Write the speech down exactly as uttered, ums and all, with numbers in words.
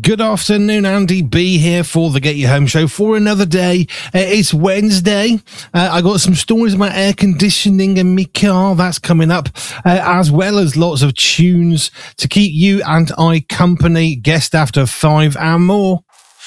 Good afternoon, Andy B here for the Get You Home Show for another day. Uh, it's Wednesday. Uh, I got some stories about air conditioning and my car. That's coming up, uh, as well as lots of tunes to keep you and I company. Guest after five and more.